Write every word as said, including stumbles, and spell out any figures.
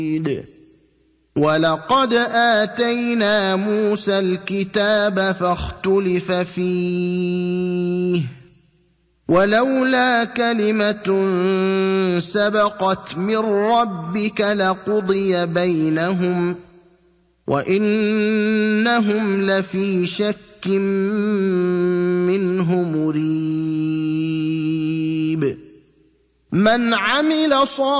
وَلَقَدْ آتَيْنَا مُوسَى الْكِتَابَ فَاخْتُلِفَ فِيهِ وَلَوْلَا كَلِمَةٌ سَبَقَتْ مِن رَّبِّكَ لَقُضِيَ بَيْنَهُمْ وَإِنَّهُمْ لَفِي شَكٍّ مِّنْهُ مُرِيبٍ مَنْ عَمِلَ صَالِحًا